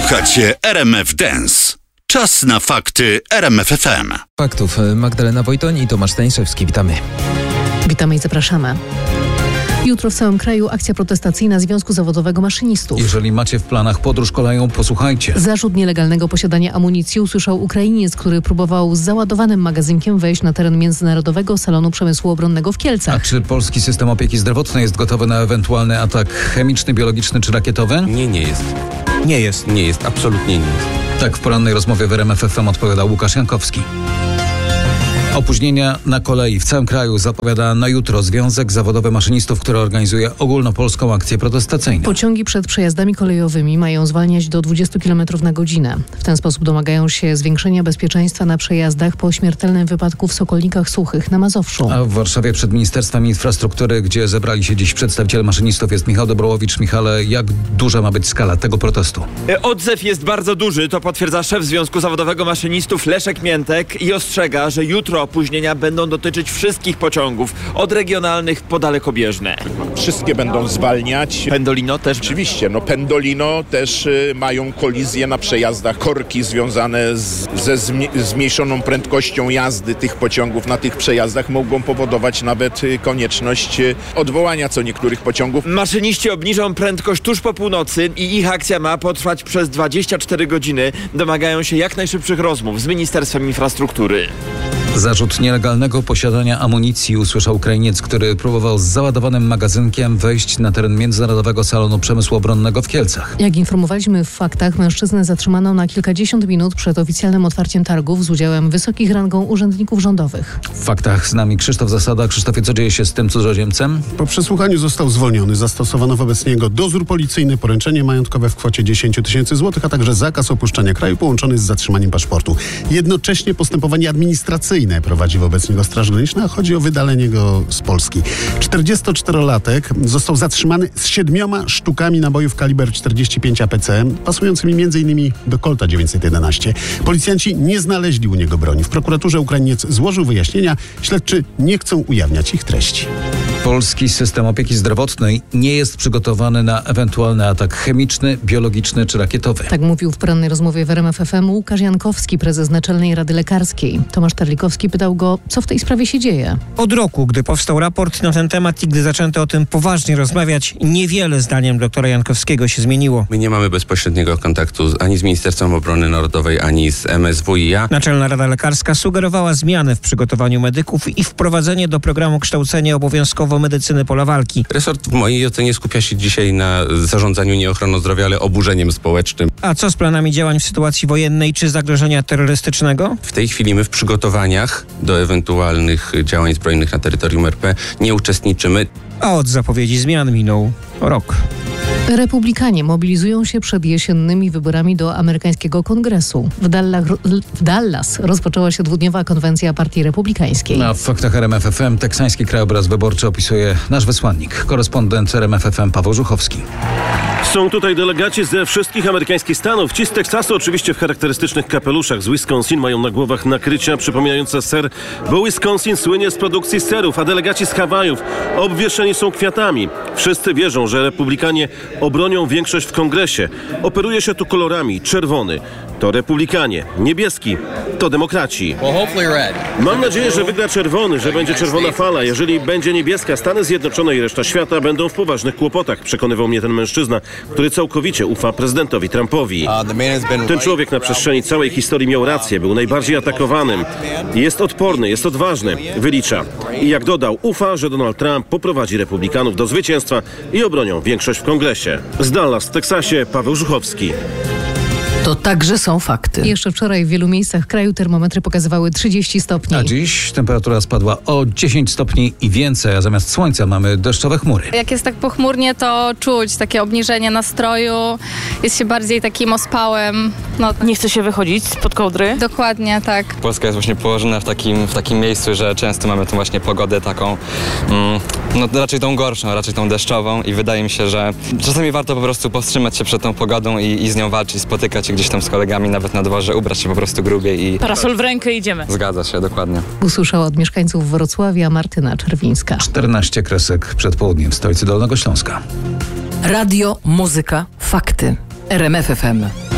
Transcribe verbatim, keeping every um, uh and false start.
Słuchacie R M F Dance. Czas na fakty R M F F M. Faktów Magdalena Wojtoń i Tomasz Stańszewski. Witamy. Witamy i zapraszamy. Jutro w całym kraju akcja protestacyjna Związku Zawodowego Maszynistów. Jeżeli macie w planach podróż koleją, posłuchajcie. Zarzut nielegalnego posiadania amunicji usłyszał Ukrainiec, który próbował z załadowanym magazynkiem wejść na teren Międzynarodowego Salonu Przemysłu Obronnego w Kielcach. A czy polski system opieki zdrowotnej jest gotowy na ewentualny atak chemiczny, biologiczny czy rakietowy? Nie, nie jest. Nie jest. Nie jest, absolutnie nie jest. Tak w porannej rozmowie w R M F F M odpowiadał Łukasz Jankowski. Opóźnienia na kolei w całym kraju zapowiada na jutro Związek Zawodowy Maszynistów, który organizuje ogólnopolską akcję protestacyjną. Pociągi przed przejazdami kolejowymi mają zwalniać do dwudziestu kilometrów na godzinę. W ten sposób domagają się zwiększenia bezpieczeństwa na przejazdach po śmiertelnym wypadku w Sokolnikach Suchych na Mazowszu. A w Warszawie przed Ministerstwem Infrastruktury, gdzie zebrali się dziś przedstawiciele maszynistów, jest Michał Dobrołowicz. Michale, jak duża ma być skala tego protestu? Odzew jest bardzo duży, to potwierdza szef Związku Zawodowego Maszynistów Leszek Miętek i ostrzega, że jutro opóźnienia będą dotyczyć wszystkich pociągów, od regionalnych po dalekobieżne. Wszystkie będą zwalniać. Pendolino też? Oczywiście, no Pendolino też y, mają kolizje na przejazdach, korki związane z, ze zmi- zmniejszoną prędkością jazdy tych pociągów na tych przejazdach mogą powodować nawet y, konieczność y, odwołania co niektórych pociągów. Maszyniści obniżą prędkość tuż po północy i ich akcja ma potrwać przez dwadzieścia cztery godziny. Domagają się jak najszybszych rozmów z Ministerstwem Infrastruktury. Zarzut nielegalnego posiadania amunicji usłyszał Ukrainiec, który próbował z załadowanym magazynkiem wejść na teren Międzynarodowego Salonu Przemysłu Obronnego w Kielcach. Jak informowaliśmy w faktach, mężczyznę zatrzymano na kilkadziesiąt minut przed oficjalnym otwarciem targów z udziałem wysokich rangą urzędników rządowych. W faktach z nami Krzysztof Zasada. Krzysztofie, co dzieje się z tym cudzoziemcem? Po przesłuchaniu został zwolniony. Zastosowano wobec niego dozór policyjny, poręczenie majątkowe w kwocie dziesięć tysięcy złotych, a także zakaz opuszczania kraju połączony z zatrzymaniem paszportu. Jednocześnie postępowanie administracyjne prowadzi wobec niego Straż Graniczna, a chodzi o wydalenie go z Polski. czterdziestoczterolatek został zatrzymany z siedmioma sztukami nabojów kaliber czterdzieści pięć A P C, pasującymi między innymi do Colta dziewięćset jedenaście. Policjanci nie znaleźli u niego broni. W prokuraturze Ukrainiec złożył wyjaśnienia. Śledczy nie chcą ujawniać ich treści. Polski system opieki zdrowotnej nie jest przygotowany na ewentualny atak chemiczny, biologiczny czy rakietowy. Tak mówił w porannej rozmowie w R M F F M Łukasz Jankowski, prezes Naczelnej Rady Lekarskiej. Tomasz Terlikowski pytał go, co w tej sprawie się dzieje. Od roku, gdy powstał raport na ten temat i gdy zaczęto o tym poważnie rozmawiać, niewiele zdaniem doktora Jankowskiego się zmieniło. My nie mamy bezpośredniego kontaktu z, ani z Ministerstwem Obrony Narodowej, ani z M S W i A. Naczelna Rada Lekarska sugerowała zmiany w przygotowaniu medyków i wprowadzenie do programu kształcenia obowiązkowo medycyny pola walki. Resort w mojej ocenie skupia się dzisiaj na zarządzaniu nie ochroną zdrowia, ale oburzeniem społecznym. A co z planami działań w sytuacji wojennej czy zagrożenia terrorystycznego? W tej chwili my w przygotowaniach do ewentualnych działań zbrojnych na terytorium R P nie uczestniczymy. A od zapowiedzi zmian minął rok. Republikanie mobilizują się przed jesiennymi wyborami do amerykańskiego kongresu. W, Dallas, w Dallas rozpoczęła się dwudniowa konwencja Partii Republikańskiej. Na w faktach R M F F M teksański krajobraz wyborczy opisuje nasz wysłannik, korespondent R M F F M Paweł Żuchowski. Są tutaj delegaci ze wszystkich amerykańskich stanów. Ci z Teksasu oczywiście w charakterystycznych kapeluszach. Z Wisconsin mają na głowach nakrycia przypominające ser, bo Wisconsin słynie z produkcji serów, a delegaci z Hawajów obwieszeni są kwiatami. Wszyscy wierzą, że republikanie obronią większość w kongresie. Operuje się tu kolorami. Czerwony to republikanie, niebieski to demokraci. Mam nadzieję, że wygra czerwony, że będzie czerwona fala. Jeżeli będzie niebieska, Stany Zjednoczone i reszta świata będą w poważnych kłopotach, przekonywał mnie ten mężczyzna, który całkowicie ufa prezydentowi Trumpowi. Ten człowiek na przestrzeni całej historii miał rację, był najbardziej atakowanym. Jest odporny, jest odważny, wylicza. I jak dodał, ufa, że Donald Trump poprowadzi republikanów do zwycięstwa i obronią większość w kongresie. Z Dallas w Teksasie Paweł Żuchowski. To także są fakty. Jeszcze wczoraj w wielu miejscach kraju termometry pokazywały trzydzieści stopni. A dziś temperatura spadła o dziesięć stopni i więcej, a zamiast słońca mamy deszczowe chmury. Jak jest tak pochmurnie, to czuć takie obniżenie nastroju, jest się bardziej takim ospałym. No, Nie chce się wychodzić spod kołdry? Dokładnie, tak. Polska jest właśnie położona w takim, w takim miejscu, że często mamy tą właśnie pogodę taką, mm, no raczej tą gorszą, raczej tą deszczową i wydaje mi się, że czasami warto po prostu powstrzymać się przed tą pogodą i, i z nią walczyć, spotykać się gdzieś tam z kolegami, nawet na dworze, ubrać się po prostu grubiej i... Parasol w rękę idziemy. Zgadza się, dokładnie. Usłyszała od mieszkańców Wrocławia Martyna Czerwińska. czternaście kresek przed południem w stolicy Dolnego Śląska. Radio, muzyka, fakty. R M F F M.